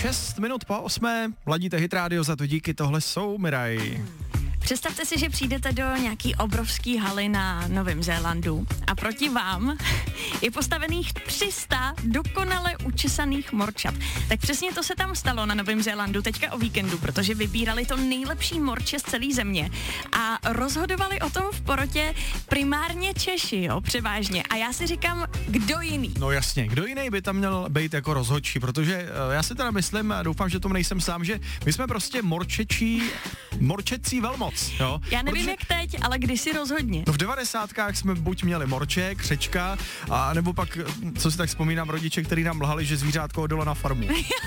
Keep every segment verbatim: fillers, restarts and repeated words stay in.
šest minut po osmé, ladíte Hit Radio, za to díky, tohle jsou Miraj. Představte si, že přijdete do nějaký obrovský haly na Novém Zélandu a proti vám je postavených tři sta dokonale učesaných morčat. Tak přesně to se tam stalo na Novém Zélandu teďka o víkendu, protože vybírali to nejlepší morče z celé země a rozhodovali o tom v porotě primárně Češi, jo, převážně. A já si říkám, kdo jiný? No jasně, kdo jiný by tam měl být jako rozhodčí, protože uh, já si teda myslím, a doufám, že tomu nejsem sám, že my jsme prostě morčečí, morčecí velmoc. Jo? Já nevím, protože, jak teď, ale kdysi rozhodně. No v devadesátkách jsme buď měli morče, křečka, a nebo pak, co si tak vzpomínám, rodiče, který nám lhali, že zvířátko odjelo na farmu.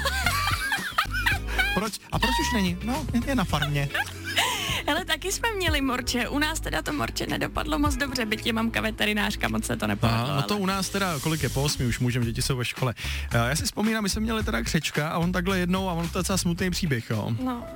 Proč? A proč už není? No, je na farmě. Hele, taky jsme měli morče, u nás teda to morče nedopadlo moc dobře, byť je mamka veterinářka, moc se to nepovedlo. Aha, no to ale... u nás teda, kolik je, po osmi už můžeme, děti jsou ve škole. Já si vzpomínám, my jsme měli teda křečka a on takhle jednou, a on to je docela smutný příběh, jo. No.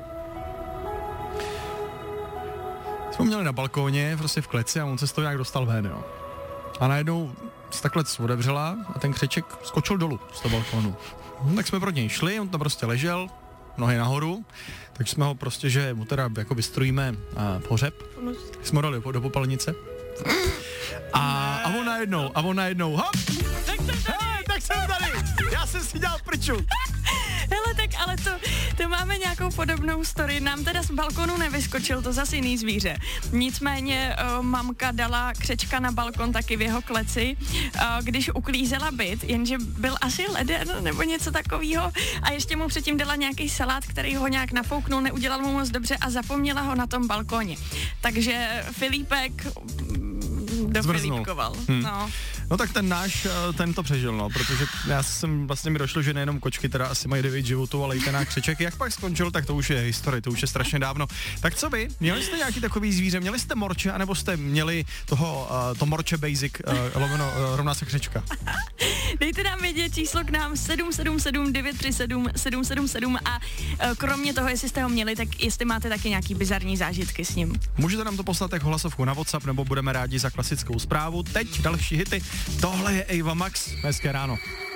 Jsme měli na balkóně, prostě v kleci, a on se z toho nějak dostal ven, jo. A najednou se ta klec otevřela a ten křeček skočil dolů z toho balkónu. No, tak jsme pro něj šli, on tam prostě ležel, nohy nahoru, takže jsme ho prostě, že mu teda jako vystrojíme a, pohřeb, jsme ho dali do popelnice. A, a on najednou, a on najednou, hop, tak jsem tady, Hele, tak jsem tady, já jsem si dělal prču. Hele, tak ale to, to máme nějakou podobnou story. Nám teda z balkonu nevyskočil, to zase jiný zvíře. Nicméně uh, mamka dala křečka na balkon taky v jeho kleci, uh, když uklízela byt, jenže byl asi leden nebo něco takového a ještě mu předtím dala nějaký salát, který ho nějak nafouknul, neudělal mu moc dobře a zapomněla ho na tom balkoně. Takže Filipek dofilipkoval. Hmm. No. no tak ten náš, ten to přežil, no, protože já jsem, vlastně mi došlo, že nejenom kočky teda asi mají devět životů, ale i ten náš křeček. Jak pak skončil, tak to už je historie, to už je strašně dávno. Tak co vy? Měli jste nějaký takový zvíře? Měli jste morče, anebo jste měli toho, uh, to morče basic, uh, loveno, uh, rovná se křečka? Dejte nám vědět číslo k nám sedm sedm sedm devět tři sedm sedm sedm sedm a uh, kromě toho, jestli jste ho měli, tak jestli máte taky nějaký bizarní zážitky s ním. Můžete nám to poslat jako hlasovku na WhatsApp, nebo budeme rádi za klasickou zprávu. Teď další hity. Tohle je Ava Max. Hezké ráno.